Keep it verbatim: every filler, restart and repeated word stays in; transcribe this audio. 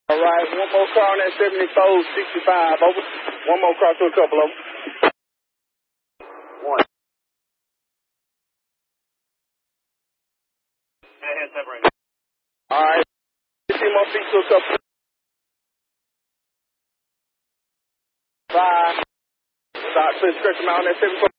All right, one more car on that seventy-four sixty-five, over. One more car to a couple of them. One. Head separated. All right, fifteen more feet to a couple. Five. Start to stretch them out on that seventy-four.